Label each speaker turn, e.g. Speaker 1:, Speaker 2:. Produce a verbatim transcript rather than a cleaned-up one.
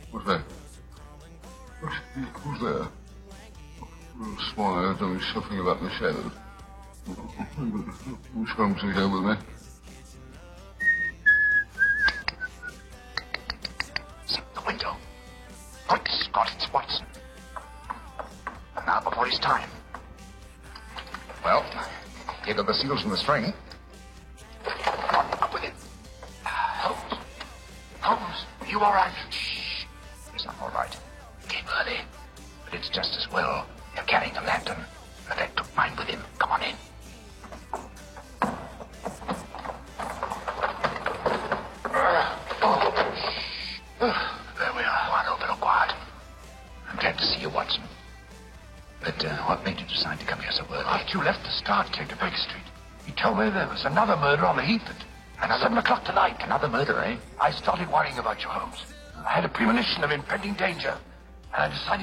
Speaker 1: What's that? Who's there? Swan doing shuffling about in the shadows. Who's Holmes is here with me?
Speaker 2: The window. Quick, Scott, it's Watson. And now before his time. Well, here go the seals from the string. Come on, up with it. Holmes. Holmes, are you all right? Shh. He's not all right. Came early. But it's just as well. You're carrying a lantern. The vet took mine with him. Come on in. Oh, shh. There we are. One over, quiet. I'm glad to see you, Watson. But uh, what made you decide to come here so early?
Speaker 3: After you left the start, came to Baker Street. He told me there was another murder on the Heath at another seven o'clock tonight.
Speaker 2: Another murder, eh?
Speaker 3: I started worrying about you, Holmes. I had a premonition of impending danger, and I decided